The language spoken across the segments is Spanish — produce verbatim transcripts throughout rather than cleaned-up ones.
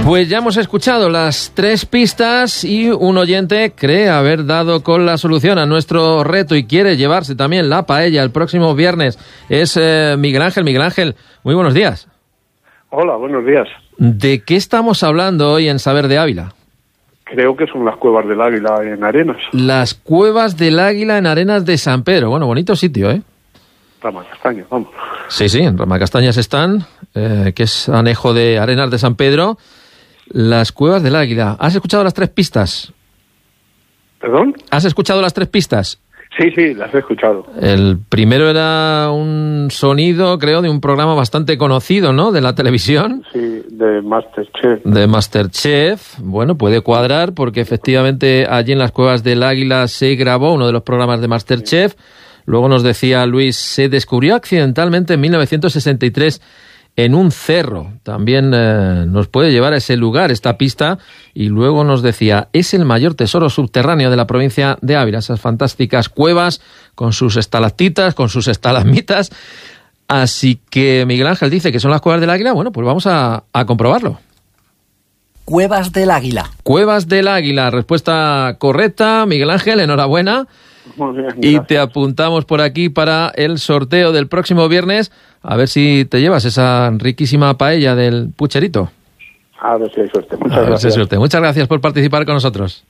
Pues ya hemos escuchado las tres pistas y un oyente cree haber dado con la solución a nuestro reto y quiere llevarse también la paella el próximo viernes. Es eh, Miguel Ángel. Miguel Ángel, muy buenos días. Hola, buenos días. ¿De qué estamos hablando hoy en Saber de Ávila? Creo que son las Cuevas del Águila en Arenas. Las Cuevas del Águila en Arenas de San Pedro. Bueno, bonito sitio, ¿eh? Ramacastañas, vamos. Sí, sí, en Ramacastañas están, eh, que es anejo de Arenas de San Pedro. Las Cuevas del Águila. ¿Has escuchado las tres pistas? ¿Perdón? ¿Has escuchado las tres pistas? Sí, sí, las he escuchado. El primero era un sonido, creo, de un programa bastante conocido, ¿no?, de la televisión. Sí, de Masterchef. De Masterchef. Bueno, puede cuadrar porque efectivamente allí en las Cuevas del Águila se grabó uno de los programas de Masterchef. Sí. Luego nos decía Luis, se descubrió accidentalmente en mil novecientos sesenta y tres en un cerro. También eh, nos puede llevar a ese lugar esta pista. Y luego nos decía, es el mayor tesoro subterráneo de la provincia de Ávila. Esas fantásticas cuevas con sus estalactitas, con sus estalagmitas. Así que Miguel Ángel dice que son las Cuevas del Águila. Bueno, pues vamos a, a comprobarlo. Cuevas del Águila. Cuevas del Águila. Respuesta correcta. Miguel Ángel, enhorabuena. Muy bien, y te apuntamos por aquí para el sorteo del próximo viernes. A ver si te llevas esa riquísima paella del pucherito. A ver si hay suerte. Muchas a ver gracias. Si hay suerte. Muchas gracias por participar con nosotros.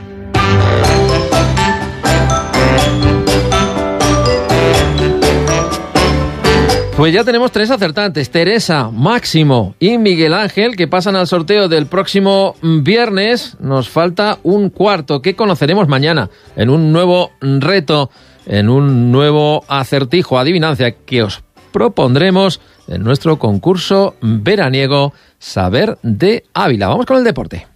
Pues ya tenemos tres acertantes, Teresa, Máximo y Miguel Ángel, que pasan al sorteo del próximo viernes. Nos falta un cuarto que conoceremos mañana en un nuevo reto, en un nuevo acertijo, adivinancia que os propondremos en nuestro concurso veraniego Saber de Ávila. Vamos con el deporte.